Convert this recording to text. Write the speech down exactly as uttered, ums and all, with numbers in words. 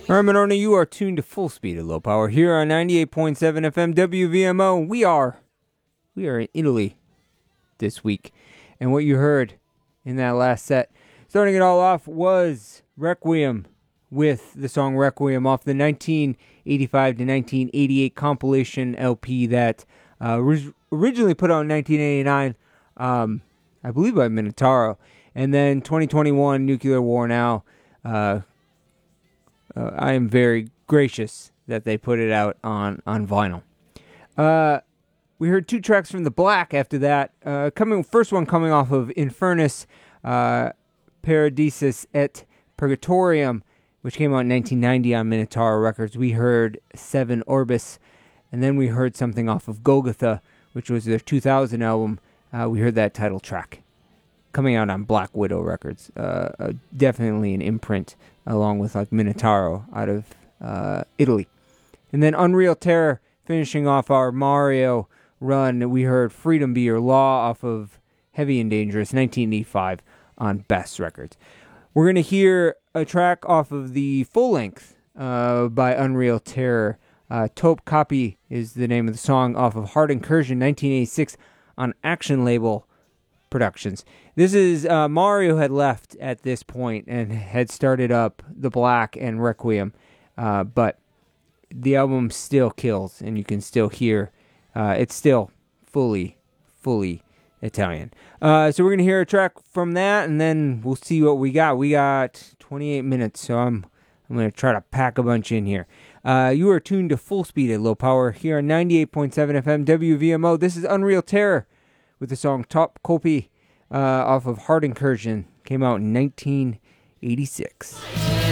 All right, Monona, you are tuned to Full Speed at Low Power here on ninety-eight point seven F M W V M O. We are, we are in Italy this week, and what you heard in that last set, starting it all off, was Requiem with the song Requiem off the nineteen eighty-five to nineteen eighty-eight compilation L P that uh, was originally put out in nineteen eighty-nine, um, I believe by Minotauro, and then twenty twenty-one Nuclear War Now. Uh, Uh, I am very gracious that they put it out on, on vinyl. Uh, we heard two tracks from The Black after that. Uh, coming first one coming off of Infernus, uh, Paradisus et Purgatorium, which came out in nineteen ninety on Minotaur Records. We heard Seven Orbis, and then we heard something off of Golgotha, which was their two thousand album. Uh, we heard that title track coming out on Black Widow Records. Uh, uh, definitely an imprint, along with like Minotauro out of uh, Italy. And then Unreal Terror, finishing off our Mario run, we heard Freedom Be Your Law off of Heavy and Dangerous, nineteen eighty-five on Best Records. We're going to hear a track off of the full length uh, by Unreal Terror. Uh, Taupe Copy is the name of the song off of Hard Incursion, nineteen eighty-six on Action Label Productions. This is uh, Mario had left at this point and had started up The Black and Requiem, uh, but the album still kills, and you can still hear uh, it's still fully, fully Italian. Uh, so we're gonna hear a track from that, and then we'll see what we got. We got twenty-eight minutes, so I'm I'm gonna try to pack a bunch in here. Uh, you are tuned to Full Speed at Low Power here on ninety-eight point seven F M W V M O. This is Unreal Terror with the song Taupe Copy uh, off of Hard Incursion. Came out in nineteen eighty-six.